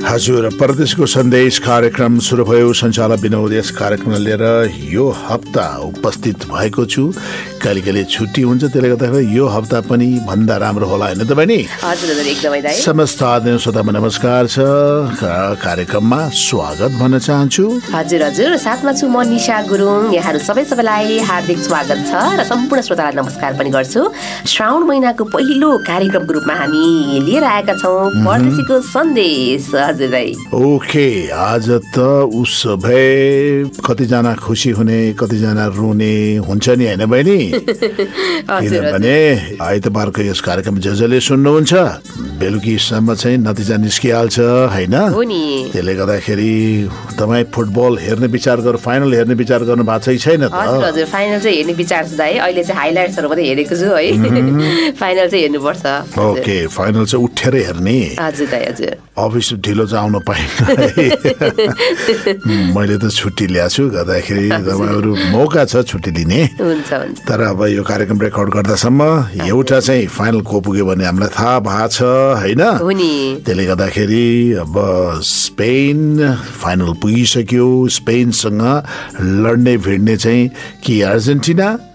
हजुर, परदेशको सन्देश कार्यक्रम सुरु भयो। सञ्चालक विनोद यस कार्यक्रम लिएर यो हप्ता उपस्थित भएको छु। कहिले कहिले छुट्टी हुन्छ, त्यसले गर्दाखेरि यो हप्ता पनि भन्दा राम्रो होला, होइन त बहिनी? समस्त आदरणीय श्रोतामा नमस्कार छ। कार्यक्रममा स्वागत भन्न चाहन्छु। हजुर हजुर, साथमा छु म निशा गुरुङ। यहाँहरू सबैलाई हार्दिक स्वागत छ र सम्पूर्ण श्रोतालाई नमस्कार पनि गर्छु। श्रावण महिनाको पहिलो कार्यक्रमको रूपमा हामी लिएर आएका छौँ परदेशीको सन्देश। हजुर दाइ, ओके, आज त उसो भए कतिजना खुसी हुने, कतिजना रुने हुन्छ नि, होइन बहिनी? किनभने आइतबारको यस कार्यक्रम जसले सुन्नुहुन्छ बेलुकीसम्म चाहिँ नतिजा निस्किहाल्छ, होइन? त्यसले गर्दाखेरि तपाईँ फुटबल हेर्ने विचार गर्नु, फाइनल हेर्ने विचार गर्नु भएको छैन त? हजुर, फाइनल चाहिँ हेर्ने विचार छ दाइ। अहिले चाहिँ हाइलाइट्सहरू मात्रै हेरेको छु है। फाइनल चाहिँ हेर्नुपर्छ। ओके, फाइनल चाहिँ उठेर हेर्ने। हजुर दाइ, हजुर। अफिस ढिलो चाहिँ आउन पाएन। मैले त छुट्टी ल्याएको छु, गर्दाखेरि तपाईँहरू मौका छ छुट्टी लिने। तर अब यो कार्यक्रम रेकर्ड गर्दासम्म एउटा चाहिँ फाइनल को पुग्यो भने हामीलाई थाहा भएको छ, होइन? त्यसले गर्दाखेरि अब स्पेन फाइनल पुगिसक्यो। स्पेनसँग लड्ने भिड्ने चाहिँ कि अर्जेन्टिना